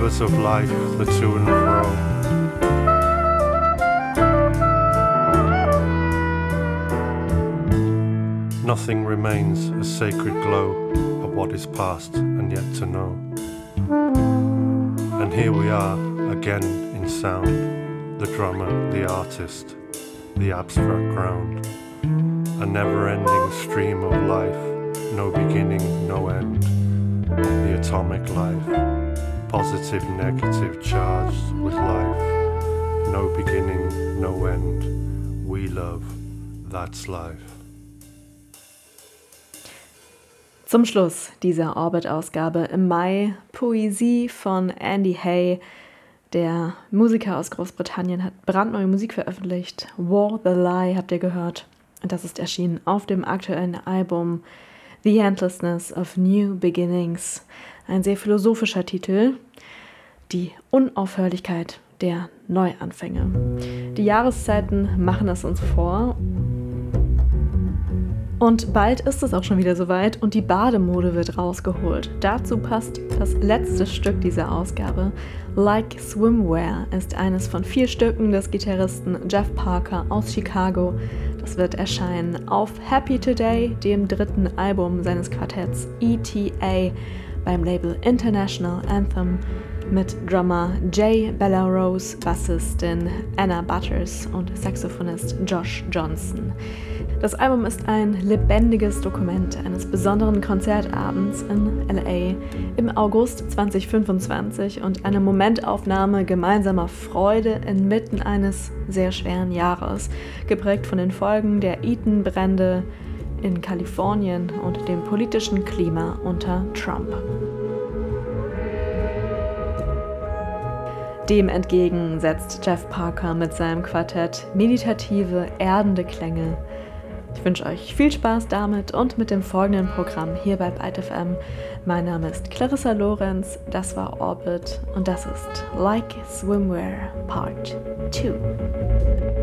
colors of life, the to and fro. Nothing remains a sacred glow of what is past and yet to know. And here we are again in sound, the drummer, the artist, the abstract ground. A never-ending stream of life, no beginning, no end. The atomic life, positive, negative, charged with life. No beginning, no end. We love, that's life. Zum Schluss dieser Orbit-Ausgabe im Mai Poesie von Andy Hay. Der Musiker aus Großbritannien hat brandneue Musik veröffentlicht. War the Lie habt ihr gehört. Und das ist erschienen auf dem aktuellen Album The Endlessness of New Beginnings. Ein sehr philosophischer Titel. Die Unaufhörlichkeit der Neuanfänge. Die Jahreszeiten machen es uns vor. Und bald ist es auch schon wieder soweit und die Bademode wird rausgeholt. Dazu passt das letzte Stück dieser Ausgabe. Like Swimwear ist eines von 4 Stücken des Gitarristen Jeff Parker aus Chicago. Das wird erscheinen auf Happy Today, dem 3. Album seines Quartetts ETA beim Label International Anthem mit Drummer Jay Bellarose, Bassistin Anna Butters und Saxophonist Josh Johnson. Das Album ist ein lebendiges Dokument eines besonderen Konzertabends in LA im August 2025 und eine Momentaufnahme gemeinsamer Freude inmitten eines sehr schweren Jahres, geprägt von den Folgen der Eaton-Brände in Kalifornien und dem politischen Klima unter Trump. Dem entgegen setzt Jeff Parker mit seinem Quartett meditative, erdende Klänge. Ich wünsche euch viel Spaß damit und mit dem folgenden Programm hier bei Byte FM. Mein Name ist Clarissa Lorenz, das war Orbit und das ist Like Swimwear Part 2.